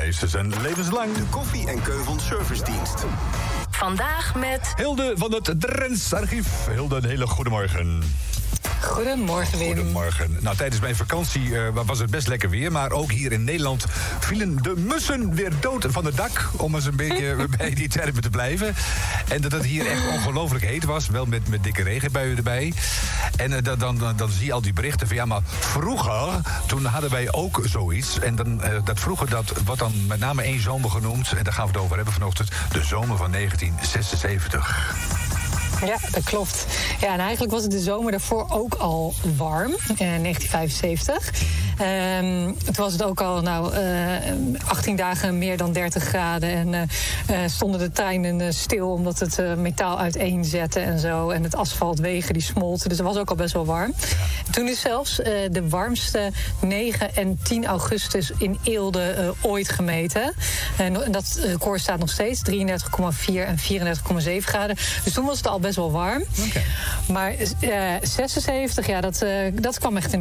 heeft ze zijn levenslang. De Koffie en Keuvels Servicedienst. Vandaag met Hilde van het Drents Archief. Hilde, een hele goede morgen. Goedemorgen, Wim. Goedemorgen. Nou, tijdens mijn vakantie was het best lekker weer. Maar ook hier in Nederland vielen de mussen weer dood van het dak. Om eens een beetje bij die termen te blijven. En dat het hier echt ongelooflijk heet was. Wel met dikke regenbuien erbij. En dan zie je al die berichten van... ja, maar vroeger, toen hadden wij ook zoiets. En dat vroeger, dat wordt dan met name één zomer genoemd. En daar gaan we het over hebben vanochtend. De zomer van 1976. Ja, dat klopt. Ja, en eigenlijk was het de zomer daarvoor ook al warm, in 1975. Toen was het ook al 18 dagen meer dan 30 graden. En stonden de treinen stil omdat het metaal uiteenzette en zo. En het asfaltwegen die smolten. Dus dat was ook al best wel warm. Ja. Toen is zelfs de warmste 9 en 10 augustus in Eelde ooit gemeten. En dat record staat nog steeds, 33,4 en 34,7 graden. Dus toen was het al best wel warm. Okay. Maar 76, ja, dat kwam echt in